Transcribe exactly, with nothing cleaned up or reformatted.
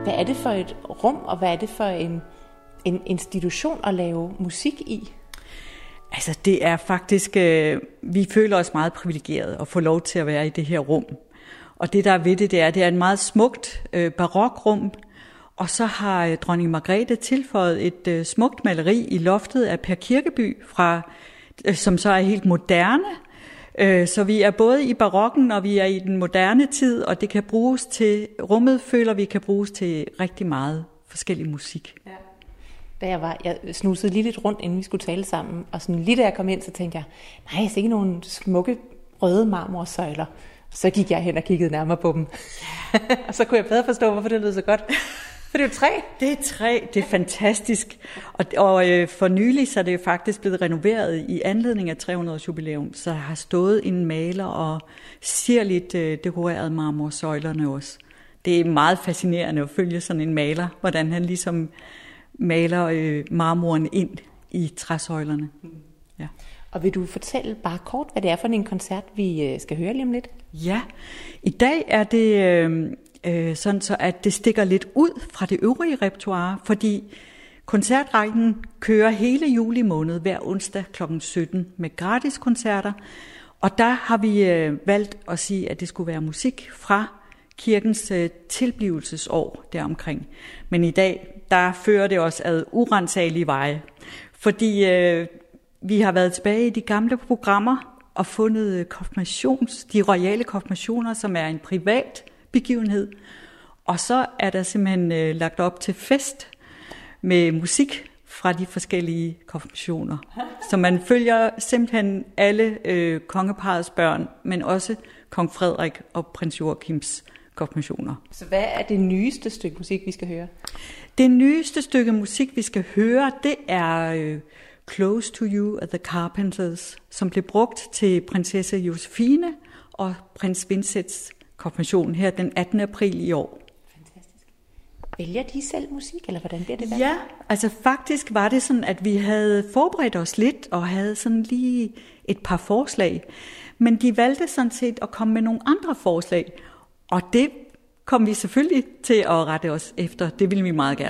Hvad er det for et rum, og hvad er det for en, en institution at lave musik i? Altså det er faktisk, øh, vi føler os meget privilegerede at få lov til at være i det her rum. Og det der er ved det, det er, det er et meget smukt øh, barokrum. Og så har øh, dronning Margrethe tilføjet et øh, smukt maleri i loftet af Per Kirkeby, fra, øh, som så er helt moderne. Øh, så vi er både i barokken, og vi er i den moderne tid, og det kan bruges til, rummet føler vi kan bruges til rigtig meget forskellig musik. Ja. Da jeg var, jeg snusede lige lidt rundt, inden vi skulle tale sammen, og sådan lige da jeg kom ind, så tænkte jeg, nej, jeg ser ikke nogen smukke røde marmorsøjler. Så gik jeg hen og kiggede nærmere på dem. Og så kunne jeg bedre forstå, hvorfor det lød så godt. For det er jo træ. Det er træ, det er fantastisk. Og, og øh, for nylig så er det jo faktisk blevet renoveret i anledning af tre hundrede års jubilæum, så har stået en maler og sirligt øh, dekoreret marmorsøjlerne også. Det er meget fascinerende at følge sådan en maler, hvordan han ligesom maler øh, marmoren ind i træsøjlerne. Ja. Og vil du fortælle bare kort, hvad det er for en koncert, vi skal høre lige om lidt? Ja, i dag er det øh, øh, sådan så, at det stikker lidt ud fra det øvrige repertoire, fordi koncertrækken kører hele juli måned hver onsdag klokken sytten med gratis koncerter. Og der har vi øh, valgt at sige, at det skulle være musik fra kirkens øh, tilblivelsesår deromkring. Men i dag, der fører det os ad urensagelige veje, fordi øh, vi har været tilbage i de gamle programmer og fundet konfirmations, de royale konfirmationer, som er en privat begivenhed. Og så er der simpelthen øh, lagt op til fest med musik fra de forskellige konfirmationer. Så man følger simpelthen alle øh, kongeparrets børn, men også kong Frederik og prins Joachims konfirmationer. Så hvad er det nyeste stykke musik, vi skal høre? Det nyeste stykke musik, vi skal høre, det er øh, Close to You af The Carpenters, som blev brugt til prinsesse Josefine og prins Vincents konfirmation her den attende april i år. Fantastisk. Vælger de selv musik, eller hvordan bliver det? Ja, altså faktisk var det sådan, at vi havde forberedt os lidt og havde sådan lige et par forslag. Men de valgte sådan set at komme med nogle andre forslag, og det kom vi selvfølgelig til at rette os efter. Det ville vi meget gerne.